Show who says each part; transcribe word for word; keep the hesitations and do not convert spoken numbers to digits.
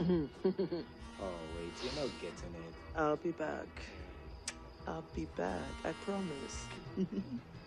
Speaker 1: Oh, wait, you're not getting it.
Speaker 2: I'll be back. I'll be back. I promise.